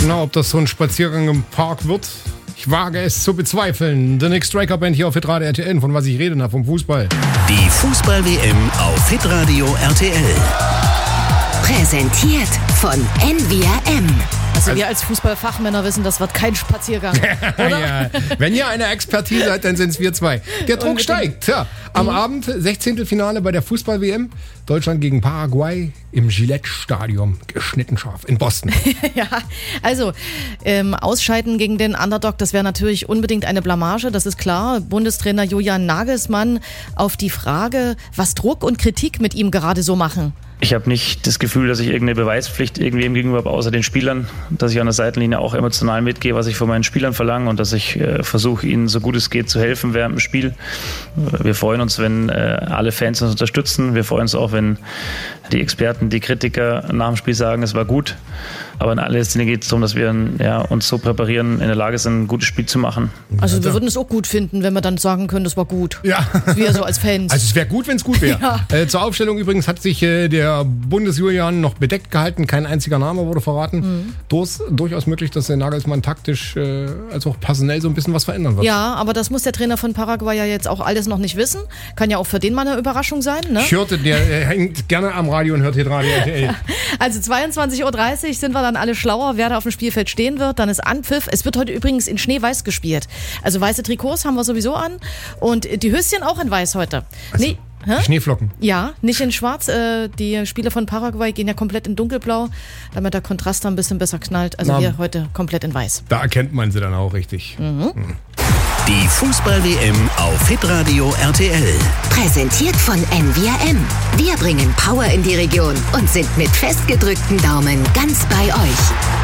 Genau, ob das so ein Spaziergang im Park wird, ich wage es zu bezweifeln. The Nick Striker Band hier auf Hitradio RTL, von was ich rede, vom Fußball. Die Fußball-WM auf Hitradio RTL. Präsentiert von NWRM. Also wir als Fußballfachmänner wissen, das wird kein Spaziergang, oder? Ja. Wenn ihr eine Expertise seid, dann sind es wir zwei. Der Druck steigt. Tja, am Abend 16. Finale bei der Fußball-WM. Deutschland gegen Paraguay im Gillette-Stadion. Geschnitten scharf in Boston. Ja, also Ausscheiden gegen den Underdog, das wäre natürlich unbedingt eine Blamage, das ist klar. Bundestrainer Julian Nagelsmann auf die Frage, was Druck und Kritik mit ihm gerade so machen. Ich habe nicht das Gefühl, dass ich irgendeine Beweispflicht irgendwie ihm gegenüber habe, außer den Spielern, dass ich an der Seitenlinie auch emotional mitgehe, was ich von meinen Spielern verlange und dass ich versuche, ihnen so gut es geht zu helfen während dem Spiel. Wir freuen uns, wenn alle Fans uns unterstützen. Wir freuen uns auch, wenn die Experten, die Kritiker nach dem Spiel sagen, es war gut. Aber in allererster Linie geht es darum, dass wir uns so präparieren, in der Lage sind, ein gutes Spiel zu machen. Also wir würden es auch gut finden, wenn wir dann sagen können, das war gut. Ja. Wir so als Fans. Also es wäre gut, wenn es gut wäre. Ja. Zur Aufstellung übrigens hat sich der Bundesjulian noch bedeckt gehalten. Kein einziger Name wurde verraten. Durchaus möglich, dass der Nagelsmann taktisch als auch personell so ein bisschen was verändern wird. Ja, aber das muss der Trainer von Paraguay ja jetzt auch alles noch nicht wissen. Kann ja auch für den mal eine Überraschung sein. Ne? Ich hörte, der hängt gerne am Radio und hört Hitradio RTL. Also 22.30 Uhr sind wir dann alle schlauer, wer da auf dem Spielfeld stehen wird. Dann ist Anpfiff. Es wird heute übrigens in Schneeweiß gespielt. Also weiße Trikots haben wir sowieso an. Und die Höschen auch in weiß heute. Also, nee. Schneeflocken. Ja, nicht in schwarz. Die Spieler von Paraguay gehen ja komplett in dunkelblau, damit der Kontrast da ein bisschen besser knallt. Also wir heute komplett in weiß. Da erkennt man sie dann auch richtig. Die Fußball-WM auf Hitradio RTL. Präsentiert von NWRM. Wir bringen Power in die Region und sind mit festgedrückten Daumen ganz bei euch.